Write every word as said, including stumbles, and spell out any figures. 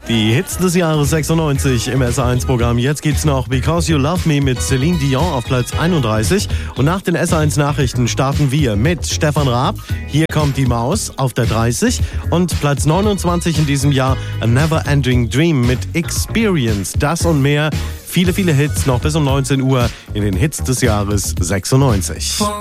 Die Hits des Jahres sechsundneunzig im S eins Programm. Jetzt gibt's noch Because You Love Me mit Celine Dion auf Platz einunddreißig. Und nach den S eins Nachrichten starten wir mit Stefan Raab. Hier kommt die Maus auf der dreißig. Und Platz neunundzwanzig in diesem Jahr A Never Ending Dream mit Experience. Das und mehr. Viele, viele Hits noch bis um neunzehn Uhr in den Hits des Jahres sechsundneunzig.